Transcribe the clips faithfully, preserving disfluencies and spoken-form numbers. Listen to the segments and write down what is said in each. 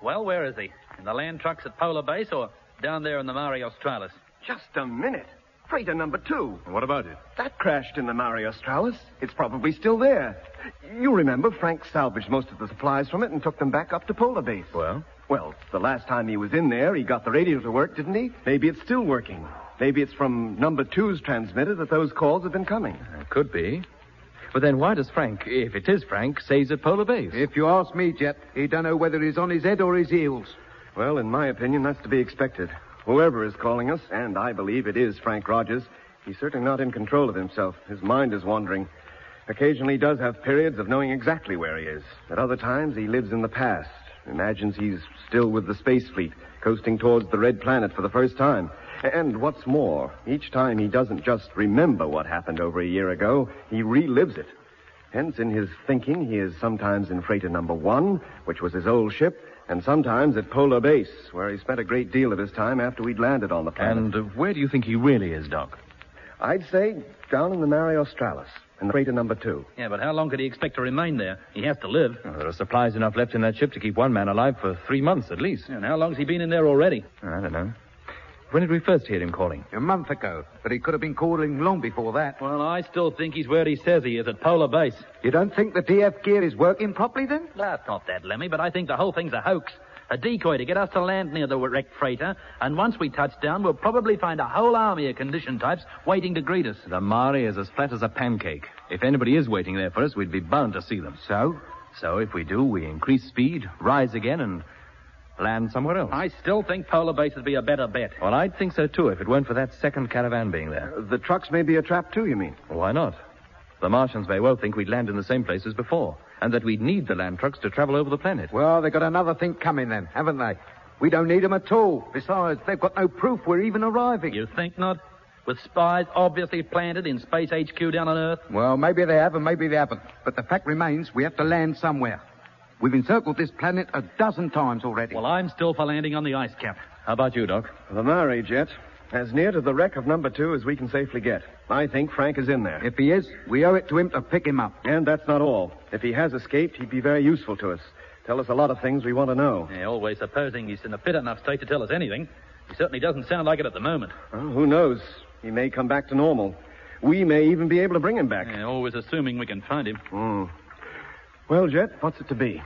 Well, where is he? In the land trucks at Polar Base or down there in the Mare Australis? Just a minute. Freighter number two. What about it? That crashed in the Mare Australis. It's probably still there. You remember Frank salvaged most of the supplies from it and took them back up to Polar Base. Well? Well, the last time he was in there, he got the radio to work, didn't he? Maybe it's still working. Maybe it's from number two's transmitter that those calls have been coming. It could be. But then why does Frank, if it is Frank, say he's at Polar Base? If you ask me, Jet, he don't know whether he's on his head or his heels. Well, in my opinion, that's to be expected. Whoever is calling us, and I believe it is Frank Rogers, he's certainly not in control of himself. His mind is wandering. Occasionally he does have periods of knowing exactly where he is. At other times, he lives in the past. Imagines he's still with the space fleet, coasting towards the Red Planet for the first time. And what's more, each time he doesn't just remember what happened over a year ago, he relives it. Hence, in his thinking, he is sometimes in freighter number one, which was his old ship, and sometimes at Polar Base, where he spent a great deal of his time after we'd landed on the planet. And uh, where do you think he really is, Doc? I'd say down in the Mare Australis, in freighter number two. Yeah, but how long could he expect to remain there? He has to live. Well, there are supplies enough left in that ship to keep one man alive for three months at least. And how long's he been in there already? I don't know. When did we first hear him calling? A month ago, but he could have been calling long before that. Well, I still think he's where he says he is, at Polar Base. You don't think the D F gear is working properly, then? That's not that, Lemmy, but I think the whole thing's a hoax. A decoy to get us to land near the wrecked freighter, and once we touch down, we'll probably find a whole army of condition types waiting to greet us. The Mare is as flat as a pancake. If anybody is waiting there for us, we'd be bound to see them. So? So if we do, we increase speed, rise again, and land somewhere else. I still think Polar Base would be a better bet. Well, I'd think so, too, if it weren't for that second caravan being there. Uh, the trucks may be a trap, too, you mean? Well, why not? The Martians may well think we'd land in the same place as before, and that we'd need the land trucks to travel over the planet. Well, they've got another thing coming then, haven't they? We don't need them at all. Besides, they've got no proof we're even arriving. You think not? With spies obviously planted in Space H Q down on Earth? Well, maybe they have and maybe they haven't. But the fact remains we have to land somewhere. We've encircled this planet a dozen times already. Well, I'm still for landing on the ice cap. How about you, Doc? The Mare, Jet. As near to the wreck of number two as we can safely get. I think Frank is in there. If he is, we owe it to him to pick him up. And that's not all. If he has escaped, he'd be very useful to us. Tell us a lot of things we want to know. Yeah, always supposing he's in a fit enough state to tell us anything. He certainly doesn't sound like it at the moment. Well, who knows? He may come back to normal. We may even be able to bring him back. Yeah, always assuming we can find him. Mm. Well, Jet, what's it to be?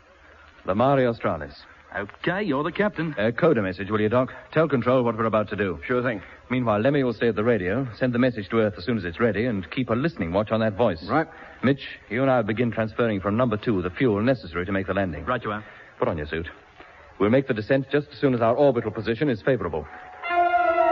The Mare Australis. Okay, you're the captain. Uh, code a message, will you, Doc? Tell Control what we're about to do. Sure thing. Meanwhile, Lemmy will stay at the radio, send the message to Earth as soon as it's ready, and keep a listening watch on that voice. Right. Mitch, you and I will begin transferring from number two the fuel necessary to make the landing. Right you are. Put on your suit. We'll make the descent just as soon as our orbital position is favorable.